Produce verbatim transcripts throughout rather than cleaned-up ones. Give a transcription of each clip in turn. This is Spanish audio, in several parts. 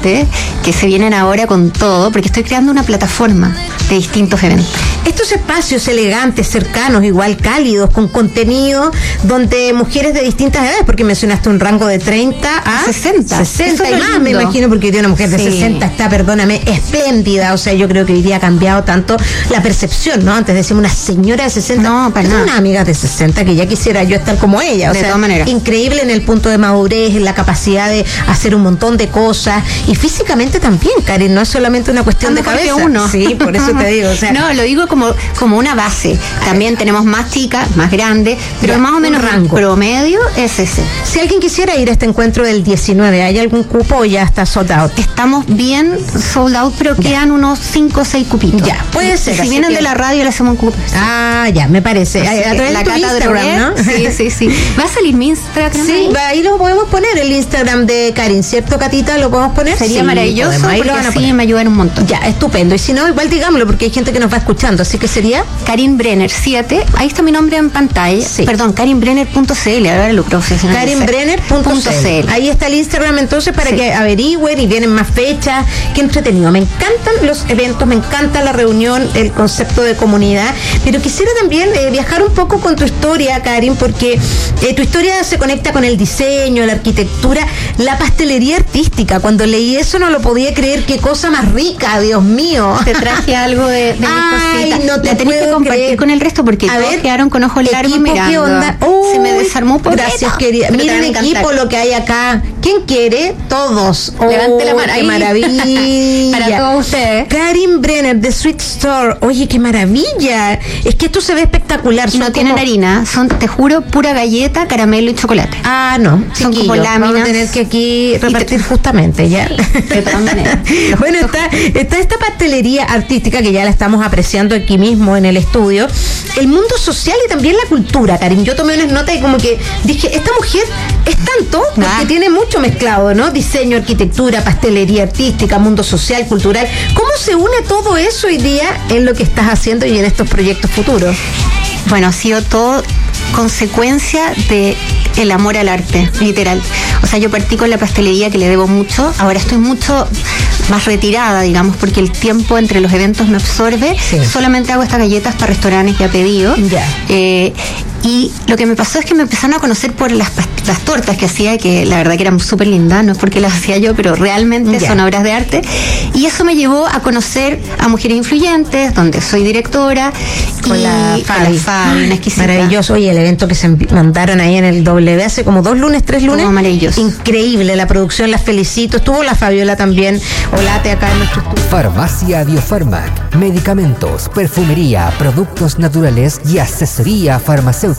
arte, que se vienen ahora con todo, porque estoy creando una plataforma de distintos eventos. Estos espacios elegantes, cercanos, igual cálidos, con contenido, donde mujeres de distintas edades, porque mencionaste un rango de treinta a sesenta. sesenta y más, me imagino, porque hoy día una mujer de sí. sesenta está, perdóname, espléndida. O sea, yo creo que hoy día ha cambiado tanto la percepción, ¿no? Antes decíamos una señora de sesenta. No, para nada. Una amiga de sesenta que ya quisiera yo estar como ella. O de sea, todas maneras. Increíble en el punto de madurez, en la capacidad de hacer un montón de cosas. Y físicamente también, Karin, no es solamente una cuestión de cabeza. Uno. Sí, por eso te digo. O sea, no, lo digo como, como una base. También tenemos más chicas, más grandes, pero ya, más o menos rango promedio es ese. Si alguien quisiera ir a este encuentro del diecinueve, ¿hay algún cupo o ya está sold out? Estamos bien sold out, pero ya. Quedan unos cinco o seis cupitos. Ya, puede ser. Si vienen que... de la radio, le hacemos un cupo. Ah, ya, me parece. A, a través la de tu cata Instagram, de ¿no? Sí, sí, sí. ¿Va a salir mi Instagram? Sí, ahí? ahí lo podemos poner, el Instagram de Karin, ¿cierto, Catita? ¿Lo podemos poner? Sería sí, maravilloso, podemos, porque lo así me ayudan un montón. Ya, estupendo. Y si no, igual digámoslo, porque hay gente que nos va escuchando, así que sería... Karin Brenner siete, ahí está mi nombre en pantalla. Sí. Perdón, karin brenner punto c l, ahora lo profesional. karin brenner punto c l. Ahí está el Instagram, entonces, para sí. que averigüen y vienen más fechas. Qué entretenido. Me encantan los eventos, me encanta la reunión, el concepto de comunidad, pero quisiera también eh, viajar un poco con tu historia, Karin, porque eh, tu historia se conecta con el diseño, la arquitectura, la pastelería artística. Cuando leí eso no lo podía creer. Qué cosa más rica, Dios mío. Te traje algo de, de mis cositas. No te la tenés que compartir creer. Con el resto porque a todos ver, quedaron con ojos largos mirando. ¿Qué onda? Uy, se me desarmó por gracias, querida. Miren el equipo, lo que hay acá. ¿Quién quiere? Todos. Oh, levante la mano. Qué maravilla. Para todos ustedes. Karin Brenner, The Sweet Store. Oye, qué maravilla. Es que esto se ve espectacular. Son no como... tienen harina, son, te juro, pura galleta, caramelo y chocolate. Ah, no. Son chiquillo, como láminas. Vamos a tener que aquí repartir te... justamente, ¿ya? De todas maneras. Bueno, está, está esta pastelería artística que ya la estamos apreciando aquí mismo en el estudio. El mundo social y también la cultura, Karin. Yo tomé unas notas y como que dije, esta mujer es tanto, porque ah. tiene mucho mezclado, ¿no? Diseño, arquitectura, pastelería artística, mundo social, cultural. ¿Cómo se une todo eso hoy día en lo que estás haciendo y en estos proyectos futuros? Bueno, ha sido todo consecuencia de el amor al arte, literal. O sea, yo partí con la pastelería, que le debo mucho. Ahora estoy mucho más retirada, digamos, porque el tiempo entre los eventos me absorbe. Sí. Solamente hago estas galletas para restaurantes que ha pedido. Ya. Eh, y lo que me pasó es que me empezaron a conocer por las, las tortas que hacía, que la verdad que eran súper lindas, no es porque las hacía yo, pero realmente ya. son obras de arte. Y eso me llevó a conocer a mujeres influyentes, donde soy directora. Con y la Fabi. Con la Fabi, una exquisita. Maravilloso. Oye, el evento que se mandaron ahí en el W hace como dos lunes, tres lunes. Oh, maravilloso. Increíble la producción, las felicito. Estuvo la Fabiola también. Olate acá en nuestro estudio. Farmacia Biofarmac. Medicamentos, perfumería, productos naturales y asesoría farmacéutica.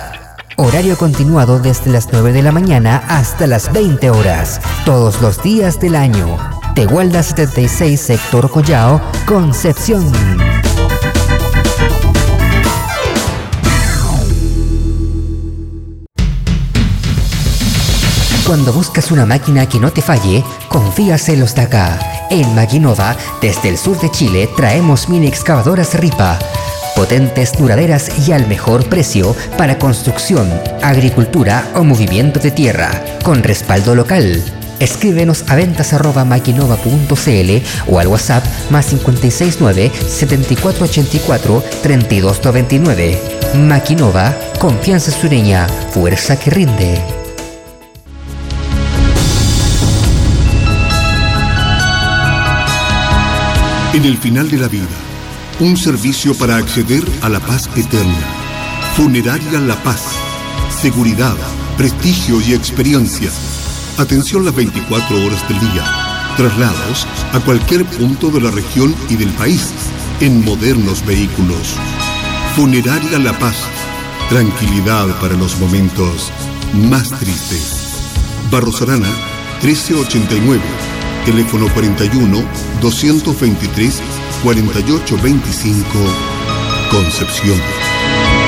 Horario continuado desde las nueve de la mañana hasta las veinte horas. Todos los días del año. Tehuelda setenta y seis, Sector Collao, Concepción. Cuando buscas una máquina que no te falle, confías en los de acá. En Maquinova, desde el sur de Chile, traemos mini excavadoras Ripa. Potentes, duraderas y al mejor precio para construcción, agricultura o movimiento de tierra, con respaldo local. Escríbenos a ventas arroba maquinova punto c l o al WhatsApp más cinco seis nueve, siete cuatro ocho cuatro, tres dos nueve nueve. Maquinova, confianza sureña, fuerza que rinde. En el final de la vida, un servicio para acceder a la paz eterna. Funeraria La Paz. Seguridad, prestigio y experiencia. Atención las veinticuatro horas del día. Traslados a cualquier punto de la región y del país en modernos vehículos. Funeraria La Paz. Tranquilidad para los momentos más tristes. Barros Arana, trece ochenta y nueve. Teléfono cuarenta y uno, doscientos veintitrés, cuarenta y ocho veinticinco, Concepción.